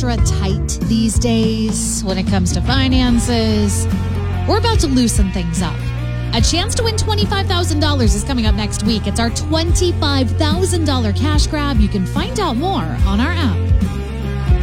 extra tight these days when it comes to finances, we're about to loosen things up. A chance to win $25,000 is coming up next week. It's our $25,000 cash grab. You can find out more on our app.